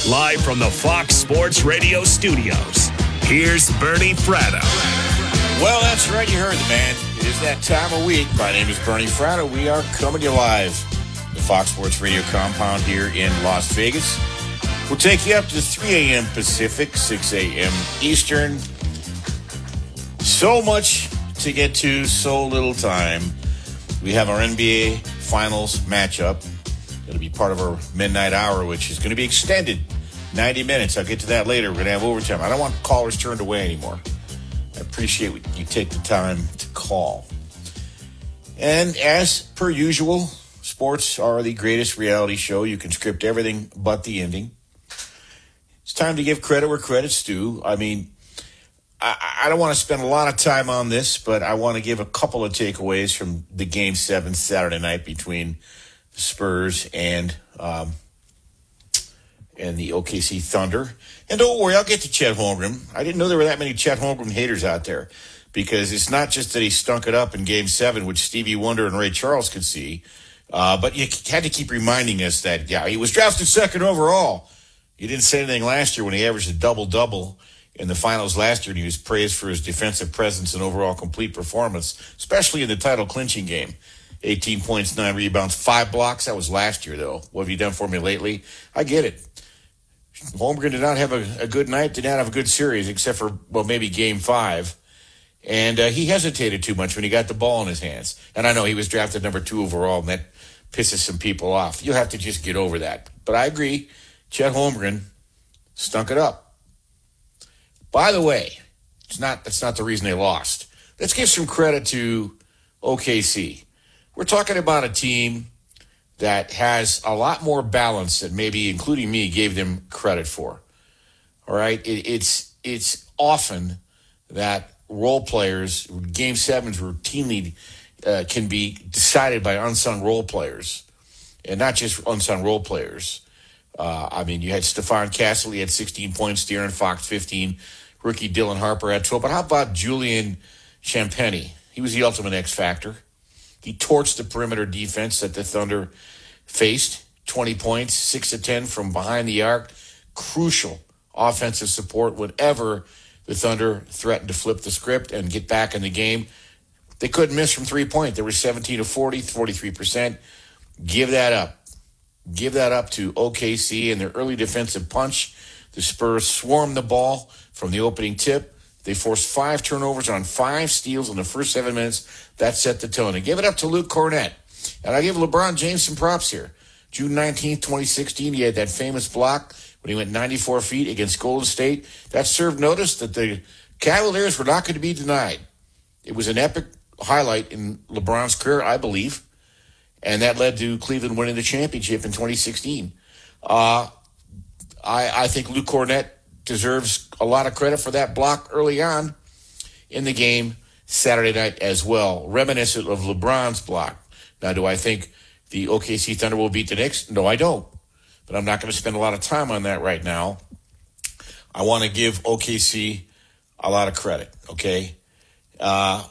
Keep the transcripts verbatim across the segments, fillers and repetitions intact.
Live from the Fox Sports Radio studios, here's Bernie Fratto. Well, that's right. You heard the man. It is that time of week. My name is Bernie Fratto. We are coming to you live the Fox Sports Radio compound here in Las Vegas. We'll take you up to three a.m. Pacific, six a.m. Eastern. So much to get to, so little time. We have our N B A Finals matchup. It'll be part of our midnight hour, which is going to be extended ninety minutes. I'll get to that later. We're going to have overtime. I don't want callers turned away anymore. I appreciate you take the time to call. And as per usual, sports are the greatest reality show. You can script everything but the ending. It's time to give credit where credit's due. I mean, I, I don't want to spend a lot of time on this, but I want to give a couple of takeaways from the Game seven Saturday night between the Spurs and um, and the O K C Thunder. And don't worry, I'll get to Chet Holmgren. I didn't know there were that many Chet Holmgren haters out there, because it's not just that he stunk it up in Game seven, which Stevie Wonder and Ray Charles could see, uh, but you had to keep reminding us that, yeah, he was drafted second overall. You didn't say anything last year when he averaged a double-double in the finals last year, and he was praised for his defensive presence and overall complete performance, especially in the title-clinching game. eighteen points, nine rebounds, five blocks. That was last year, though. What have you done for me lately? I get it. Holmgren did not have a, a good night, did not have a good series, except for, well, maybe game five. And uh, he hesitated too much when he got the ball in his hands. And I know he was drafted number two overall, and that pisses some people off. You'll have to just get over that. But I agree, Chet Holmgren stunk it up. By the way, it's not that's not the reason they lost. Let's give some credit to O K C. We're talking about a team that has a lot more balance than maybe, including me, gave them credit for. All right? It, it's it's often that role players, Game sevens routinely uh, can be decided by unsung role players, and not just unsung role players. Uh, I mean, you had Stephon Castle, he had sixteen points, De'Aaron Fox, fifteen, rookie Dylan Harper had twelve. But how about Julian Champagnie? He was the ultimate X factor. He torched the perimeter defense that the Thunder faced. twenty points, six to ten from behind the arc. Crucial offensive support whenever the Thunder threatened to flip the script and get back in the game. They couldn't miss from three-point. They were seventeen to forty, forty-three percent. Give that up. Give that up to O K C and their early defensive punch. The Spurs swarmed the ball from the opening tip. They forced five turnovers on five steals in the first seven minutes. That set the tone. And give it up to Luke Cornett. And I give LeBron James some props here. June nineteenth, twenty sixteen, he had that famous block when he went ninety-four feet against Golden State. That served notice that the Cavaliers were not going to be denied. It was an epic highlight in LeBron's career, I believe. And that led to Cleveland winning the championship in twenty sixteen. Uh, I, I think Luke Cornett deserves a lot of credit for that block early on in the game Saturday night as well, reminiscent of LeBron's block. Now, do I think the O K C Thunder will beat the Knicks? No, I don't. But I'm not going to spend a lot of time on that right now. I want to give O K C a lot of credit, okay? Uh,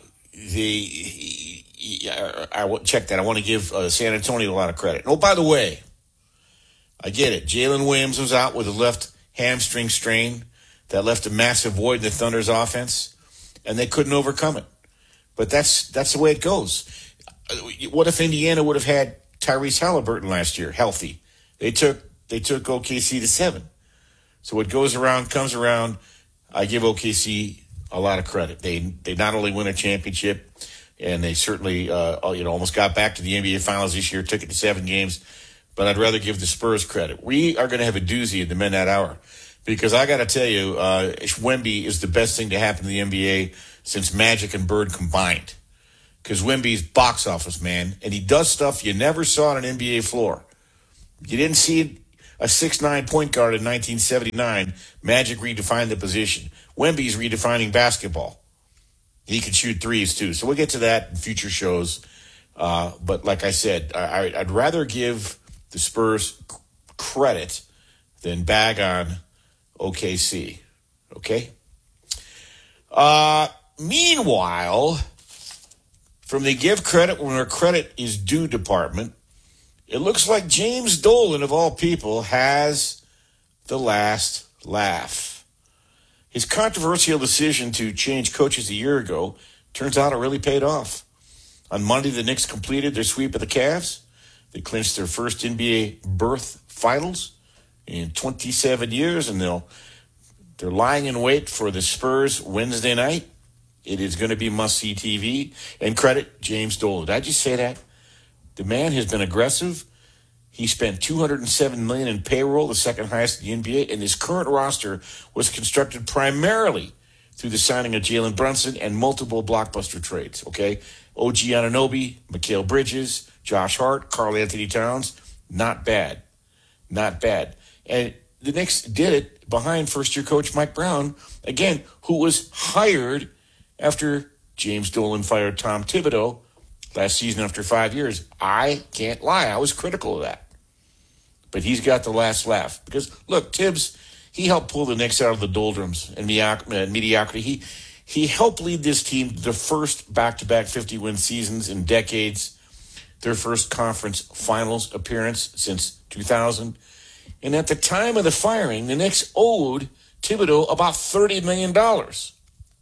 the I, I check that. I want to give uh, San Antonio a lot of credit. Oh, by the way, I get it. Jalen Williams was out with a left hamstring strain that left a massive void in the Thunder's offense, and they couldn't overcome it. But that's that's the way it goes. What if Indiana would have had Tyrese Halliburton last year healthy? They took they took O K C to seven. So what goes around comes around. I give O K C a lot of credit. They they not only win a championship, and they certainly uh, you know almost got back to the N B A Finals this year, took it to seven games. But I'd rather give the Spurs credit. We are going to have a doozy in the midnight hour, because I got to tell you, uh, Wemby is the best thing to happen to the N B A since Magic and Bird combined. Because Wemby's box office, man, and he does stuff you never saw on an N B A floor. You didn't see a six nine point guard in nineteen seventy-nine. Magic redefined the position. Wemby's redefining basketball. He can shoot threes, too. So we'll get to that in future shows. Uh, but like I said, I, I'd rather give the Spurs credit than bag on O K C. Okay? Uh, meanwhile, from the give credit where credit is due department, it looks like James Dolan, of all people, has the last laugh. His controversial decision to change coaches a year ago turns out it really paid off. On Monday, the Knicks completed their sweep of the Cavs. They clinched their first N B A berth finals in twenty-seven years, and they'll, they're lying in wait for the Spurs Wednesday night. It is going to be must-see T V. And credit James Dolan. Did I just say that? The man has been aggressive. He spent two hundred seven million dollars in payroll, the second highest in the N B A, and his current roster was constructed primarily through the signing of Jalen Brunson and multiple blockbuster trades, okay? O G Anunoby, Mikal Bridges, Josh Hart, Karl Anthony Towns, not bad. Not bad. And the Knicks did it behind first-year coach Mike Brown, again, who was hired after James Dolan fired Tom Thibodeau last season after five years. I can't lie. I was critical of that. But he's got the last laugh. Because, look, Tibbs, he helped pull the Knicks out of the doldrums and mediocrity. He, he helped lead this team to the first back-to-back fifty-win seasons in decades, their first conference finals appearance since two thousand. And at the time of the firing, the Knicks owed Thibodeau about thirty million dollars.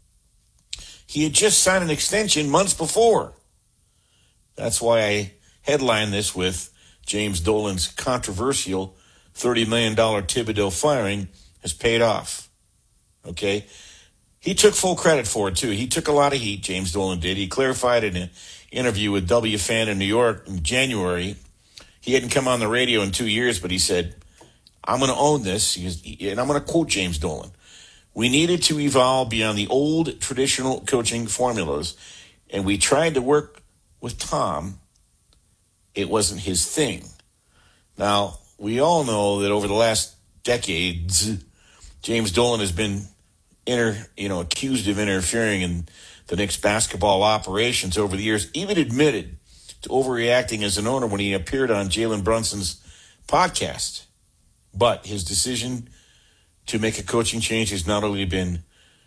He had just signed an extension months before. That's why I headline this with James Dolan's controversial thirty million dollars Thibodeau firing has paid off. Okay? He took full credit for it, too. He took a lot of heat, James Dolan did. He clarified in an interview with W F A N in New York in January. He hadn't come on the radio in two years, but he said, I'm going to own this. He goes, and I'm going to quote James Dolan. We needed to evolve beyond the old traditional coaching formulas, and we tried to work with Tom. It wasn't his thing. Now, we all know that over the last decades, James Dolan has been inter, you know, accused of interfering in the Knicks basketball operations over the years, even admitted to overreacting as an owner when he appeared on Jalen Brunson's podcast. But his decision to make a coaching change has not only been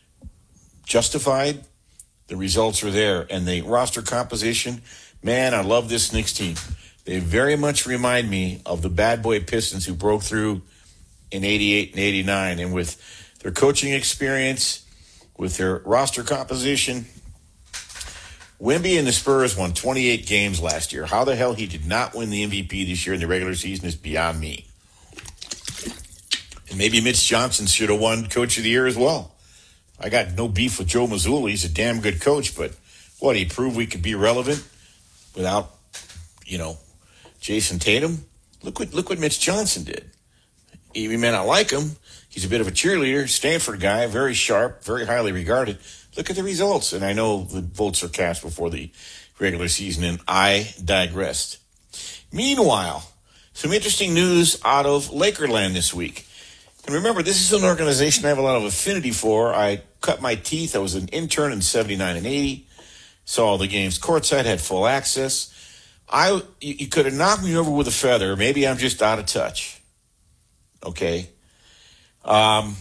justified, the results are there. And the roster composition, man, I love this Knicks team. They very much remind me of the bad boy Pistons who broke through in eighty-eight and eighty-nine. And with their coaching experience, with their roster composition, Wemby and the Spurs won twenty-eight games last year. How the hell he did not win the M V P this year in the regular season is beyond me. And maybe Mitch Johnson should have won Coach of the Year as well. I got no beef with Joe Mazzulla. He's a damn good coach, but what, he proved we could be relevant without, you know, Jason Tatum? Look what look what Mitch Johnson did. You may not like him. He's a bit of a cheerleader, Stanford guy, very sharp, very highly regarded. Look at the results. And I know the votes are cast before the regular season, and I digressed. Meanwhile, some interesting news out of Lakerland this week. And remember, this is an organization I have a lot of affinity for. I cut my teeth. I was an intern in seventy-nine and eighty. Saw all the games courtside, had full access. I you, you could have knocked me over with a feather. Maybe I'm just out of touch. Okay. Um,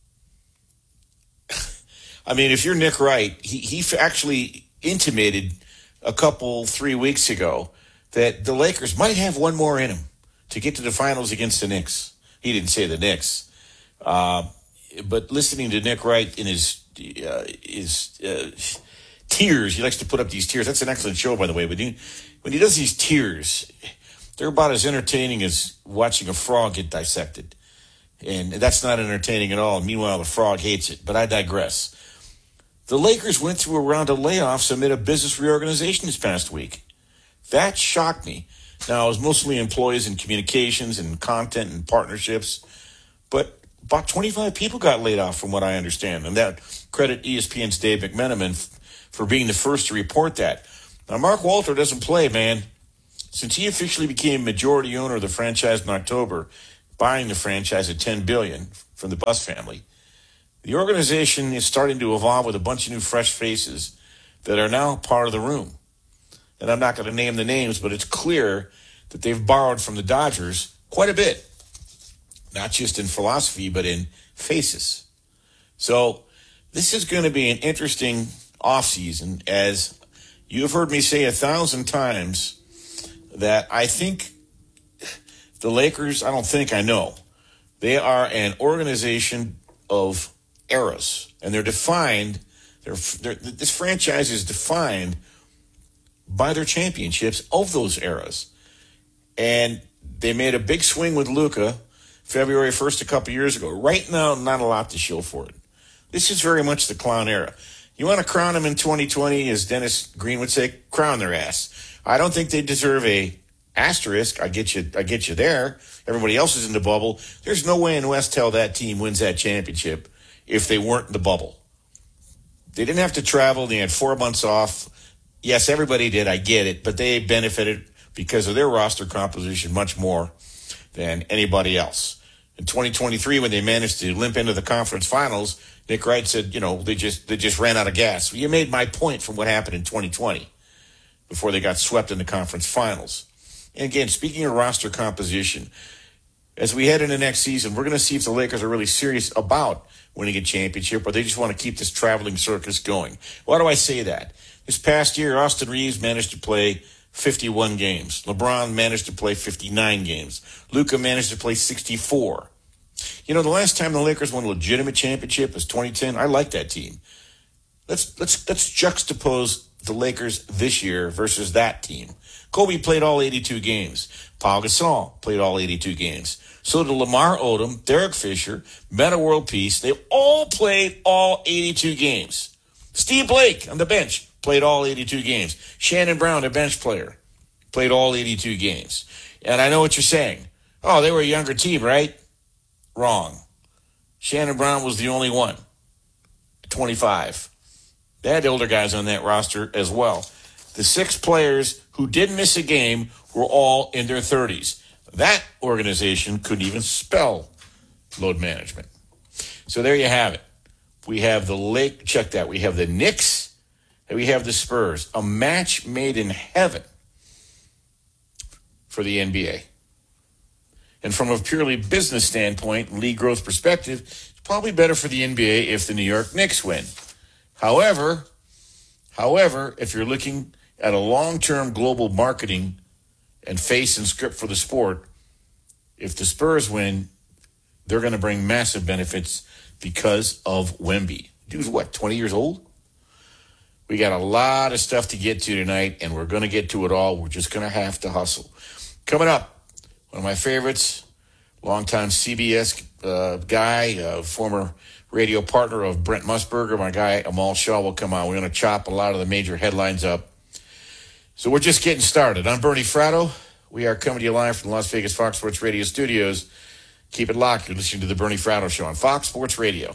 I mean, if you're Nick Wright, he, he actually intimated a couple, three weeks ago that the Lakers might have one more in them to get to the finals against the Knicks. He didn't say the Knicks. Uh, but listening to Nick Wright in his uh, his uh, tears, he likes to put up these tears. That's an excellent show, by the way. But he, when he does these tears, they're about as entertaining as watching a frog get dissected. And that's not entertaining at all. Meanwhile, the frog hates it. But I digress. The Lakers went through a round of layoffs amid a business reorganization this past week. That shocked me. Now, it was mostly employees in communications and content and partnerships, but about twenty-five people got laid off from what I understand. And that credit E S P N's Dave McMenamin f- for being the first to report that. Now, Mark Walter doesn't play, man. Since he officially became majority owner of the franchise in October, buying the franchise at ten billion dollars from the Buss family, the organization is starting to evolve with a bunch of new fresh faces that are now part of the room. And I'm not going to name the names, but it's clear that they've borrowed from the Dodgers quite a bit. Not just in philosophy, but in faces. So this is going to be an interesting offseason, as you've heard me say a thousand times that I think the Lakers, I don't think I know, They are an organization of eras, and they're defined, they're, they're, this franchise is defined by their championships of those eras. And they made a big swing with Luka February first a couple years ago. Right now, not a lot to show for it. This is very much the clown era. You want to crown them in twenty twenty, as Dennis Green would say, crown their ass. I don't think they deserve a asterisk. I get you, I get you there. Everybody else is in the bubble. There's no way in Westel that team wins that championship if they weren't in the bubble. They didn't have to travel. They had four months off. Yes, everybody did. I get it. But they benefited because of their roster composition much more than anybody else. In twenty twenty-three, when they managed to limp into the conference finals, Nick Wright said, you know, they just they just ran out of gas. Well, you made my point from what happened in twenty twenty before they got swept in the conference finals. And again, speaking of roster composition, as we head into next season, we're going to see if the Lakers are really serious about winning a championship or they just want to keep this traveling circus going. Why do I say that? This past year, Austin Reeves managed to play fifty-one games. LeBron managed to play fifty-nine games. Luka managed to play sixty-four. You know, the last time the Lakers won a legitimate championship was twenty ten. I like that team. Let's let's let's juxtapose the Lakers this year versus that team. Kobe played all eighty-two games. Pau Gasol played all eighty-two games. So did Lamar Odom, Derek Fisher, Metta World Peace. They all played all eighty-two games. Steve Blake on the bench played all eighty-two games. Shannon Brown, a bench player, played all eighty-two games. And I know what you're saying. Oh, they were a younger team, right? Wrong. Shannon Brown was the only one, twenty-five. They had older guys on that roster as well. The six players who didn't miss a game were all in their thirties. That organization couldn't even spell load management. So there you have it. We have the Lake, check that. We have the Knicks and we have the Spurs. A match made in heaven for the N B A. And from a purely business standpoint, league growth perspective, it's probably better for the N B A if the New York Knicks win. However, however, if you're looking at a long-term global marketing and face and script for the sport, if the Spurs win, they're going to bring massive benefits because of Wemby. Dude's what, twenty years old? We got a lot of stuff to get to tonight, and we're going to get to it all. We're just going to have to hustle. Coming up, one of my favorites, longtime C B S uh, guy, uh, former radio partner of Brent Musburger, my guy Amal Shaw will come on. We're going to chop a lot of the major headlines up. So we're just getting started. I'm Bernie Fratto. We are coming to you live from the Las Vegas Fox Sports Radio studios. Keep it locked. You're listening to the Bernie Fratto Show on Fox Sports Radio.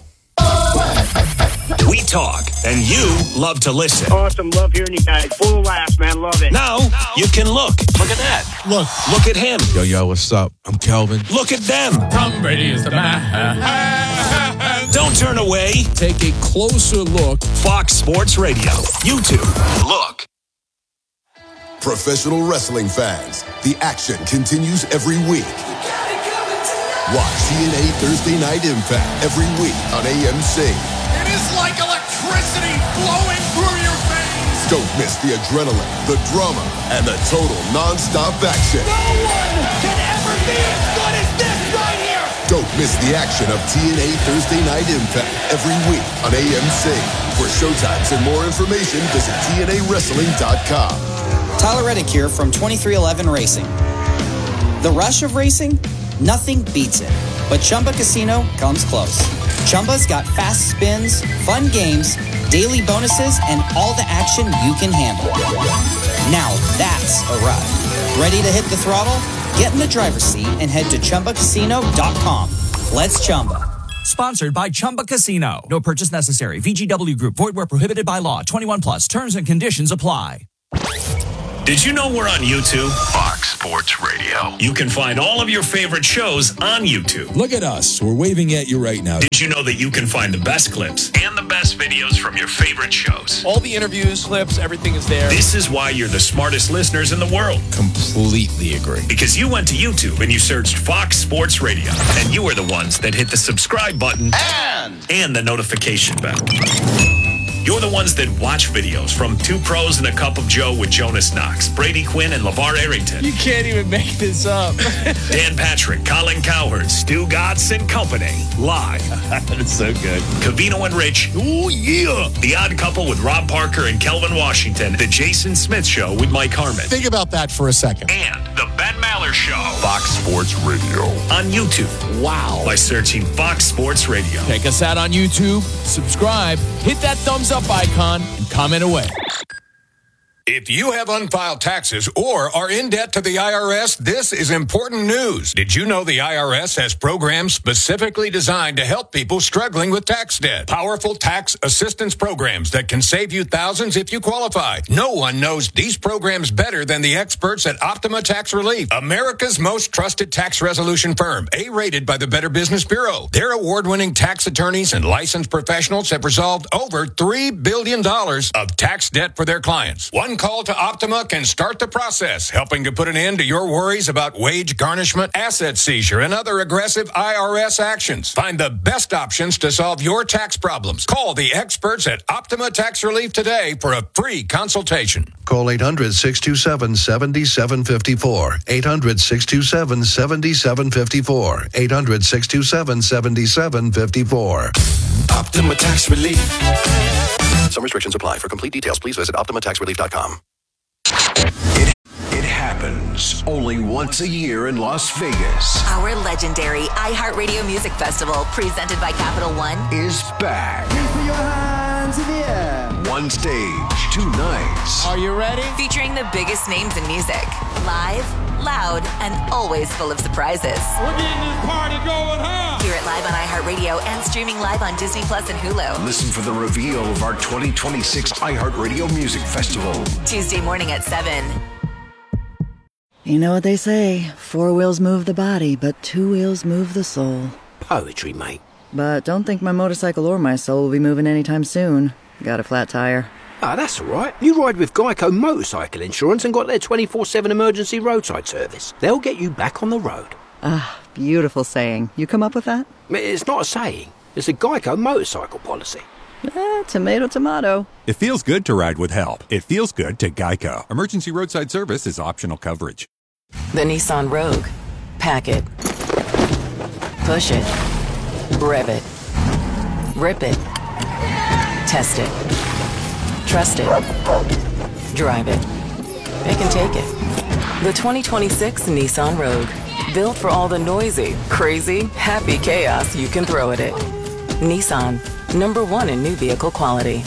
We talk, and you love to listen. Awesome. Love hearing you guys. Full of laughs, man. Love it. Now, you can look. Look at that. Look. Look at him. Yo, yo, what's up? I'm Kelvin. Look at them. Tom Brady is the man. Don't turn away. Take a closer look. Fox Sports Radio. YouTube. Look. Professional wrestling fans, the action continues every week. Watch T N A Thursday Night Impact every week on A M C. It is like electricity flowing through your veins. Don't miss the adrenaline, the drama, and the total non-stop action. No one can ever be as good as this right here. Don't miss the action of T N A Thursday Night Impact every week on A M C. For showtimes and more information, visit T N A wrestling dot com. Tyler Reddick here from twenty-three eleven Racing. The rush of racing? Nothing beats it. But Chumba Casino comes close. Chumba's got fast spins, fun games, daily bonuses, and all the action you can handle. Now that's a ride. Ready to hit the throttle? Get in the driver's seat and head to Chumba Casino dot com. Let's Chumba. Sponsored by Chumba Casino. No purchase necessary. V G W Group. Void where prohibited by law. twenty-one plus. Terms and conditions apply. Did you know we're on YouTube? Fox Sports Radio. You can find all of your favorite shows on YouTube. Look at us. We're waving at you right now. Did you know that you can find the best clips and the best videos from your favorite shows? All the interviews, clips, everything is there. This is why you're the smartest listeners in the world. Completely agree. Because you went to YouTube and you searched Fox Sports Radio. And you are the ones that hit the subscribe button And, and the notification bell. You're the ones that watch videos from Two Pros and a Cup of Joe with Jonas Knox, Brady Quinn, and LeVar Arrington. You can't even make this up. Dan Patrick, Colin Cowherd, Stu Gatz and Company. Live. That's so good. Covino and Rich. Oh, yeah. The Odd Couple with Rob Parker and Kelvin Washington. The Jason Smith Show with Mike Harmon. Think about that for a second. And The Ben Maller Show. Fox Sports Radio. On YouTube. Wow. By searching Fox Sports Radio. Check us out on YouTube. Subscribe. Hit that thumbs up icon and comment away. If you have unfiled taxes or are in debt to the I R S, this is important news. Did you know the I R S has programs specifically designed to help people struggling with tax debt? Powerful tax assistance programs that can save you thousands if you qualify. No one knows these programs better than the experts at Optima Tax Relief, America's most trusted tax resolution firm, A-rated by the Better Business Bureau. Their award-winning tax attorneys and licensed professionals have resolved over three billion dollars of tax debt for their clients. One call to Optima can start the process, helping to put an end to your worries about wage garnishment, asset seizure, and other aggressive I R S actions. Find the best options to solve your tax problems. Call the experts at Optima Tax Relief today for a free consultation. Call eight hundred, six two seven, seven seven five four. eight hundred, six two seven, seven seven five four. eight hundred, six two seven, seven seven five four. Optima Tax Relief. Some restrictions apply. For complete details, please visit optima tax relief dot com. It, it happens only once a year in Las Vegas. Our legendary iHeartRadio Music Festival, presented by Capital One, is back. Put your hands in the air. One stage, two nights. Are you ready? Featuring the biggest names in music. Live, loud, and always full of surprises. We're getting this party going, huh? Hear it live on iHeartRadio and streaming live on Disney Plus and Hulu. Listen for the reveal of our twenty twenty-six iHeartRadio Music Festival. Tuesday morning at seven. You know what they say, four wheels move the body, but two wheels move the soul. Poetry, mate. But don't think my motorcycle or my soul will be moving anytime soon. Got a flat tire. Ah, that's all right. You ride with Geico Motorcycle Insurance and got their twenty-four seven emergency roadside service. They'll get you back on the road. Ah, beautiful saying. You come up with that? It's not a saying. It's a Geico motorcycle policy. Eh, tomato, tomato. It feels good to ride with help. It feels good to Geico. Emergency roadside service is optional coverage. The Nissan Rogue. Pack it. Push it. Rev it. Rip it. Test it. Trust it. Drive it. It can take it. The twenty twenty-six Nissan Rogue. Built for all the noisy, crazy, happy chaos you can throw at it. Nissan. Number one in new vehicle quality.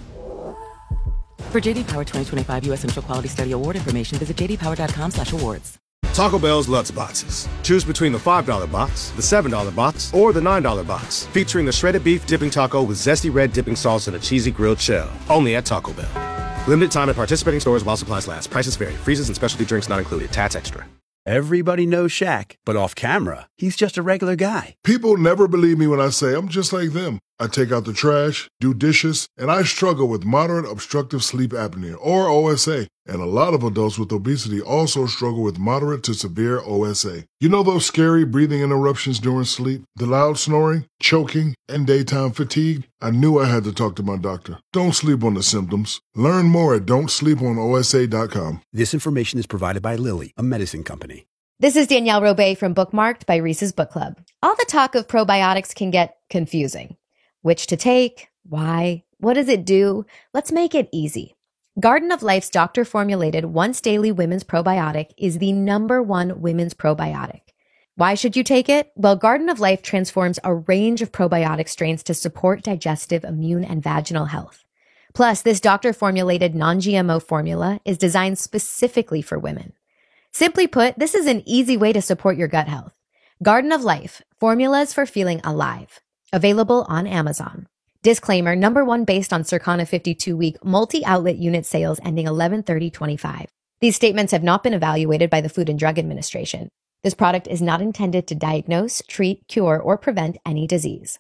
For J D Power twenty twenty-five U S Central Quality Study Award information, visit j d power dot com slash awards. Taco Bell's Lutz Boxes. Choose between the five dollar box, the seven dollar box, or the nine dollar box. Featuring the shredded beef dipping taco with zesty red dipping sauce and a cheesy grilled shell. Only at Taco Bell. Limited time at participating stores while supplies last. Prices vary. Freezes and specialty drinks not included. Tats extra. Everybody knows Shaq, but off camera, he's just a regular guy. People never believe me when I say I'm just like them. I take out the trash, do dishes, and I struggle with moderate obstructive sleep apnea, or O S A. And a lot of adults with obesity also struggle with moderate to severe O S A. You know those scary breathing interruptions during sleep, the loud snoring, choking, and daytime fatigue? I knew I had to talk to my doctor. Don't sleep on the symptoms. Learn more at don't sleep on O S A dot com. This information is provided by Lilly, a medicine company. This is Danielle Robay from Bookmarked by Reese's Book Club. All the talk of probiotics can get confusing. Which to take? Why? What does it do? Let's make it easy. Garden of Life's doctor-formulated once-daily women's probiotic is the number one women's probiotic. Why should you take it? Well, Garden of Life transforms a range of probiotic strains to support digestive, immune, and vaginal health. Plus, this doctor-formulated non-G M O formula is designed specifically for women. Simply put, this is an easy way to support your gut health. Garden of Life, formulas for feeling alive. Available on Amazon. Disclaimer, number one based on Circana fifty-two week multi-outlet unit sales ending eleven thirty twenty-five. These statements have not been evaluated by the Food and Drug Administration. This product is not intended to diagnose, treat, cure, or prevent any disease.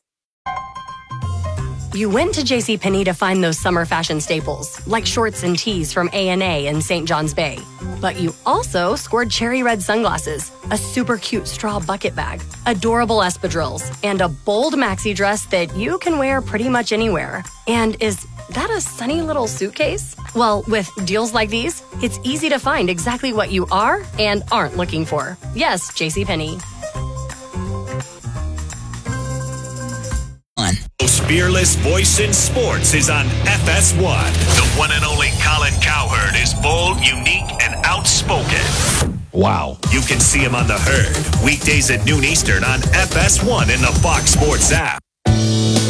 You went to JCPenney to find those summer fashion staples, like shorts and tees from A and A and Saint John's Bay. But you also scored cherry red sunglasses, a super cute straw bucket bag, adorable espadrilles, and a bold maxi dress that you can wear pretty much anywhere and is that a sunny little suitcase? Well, with deals like these, it's easy to find exactly what you are and aren't looking for. Yes, JCPenney. Most fearless voice in sports is on F S one. The one and only Colin Cowherd is bold, unique, and outspoken. Wow. You can see him on The Herd, weekdays at noon Eastern on F S one in the Fox Sports app.